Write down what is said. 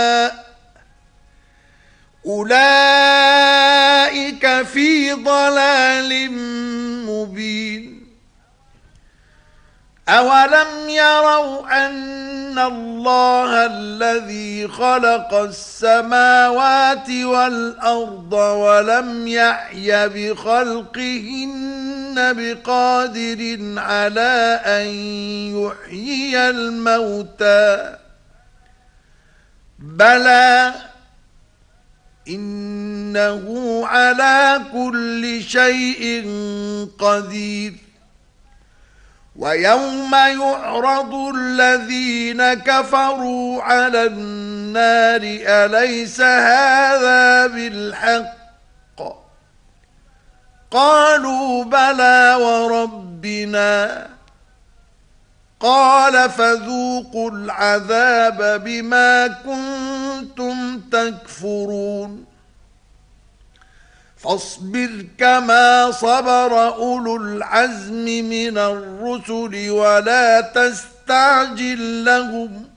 أولئك في ضلال مبين. أولم يروا أن الله الذي خلق السماوات والأرض ولم يعي بخلقهن بقادر على أن يحيي الموتى؟ بلى إنه على كل شيء قدير. ويوم يعرض الذين كفروا على النار أليس هذا بالحق؟ قالوا بلى وربنا. قال فذوقوا العذاب بما كنتم تكفرون. فاصبر كما صبر أولو العزم من الرسل ولا تستعجل لهم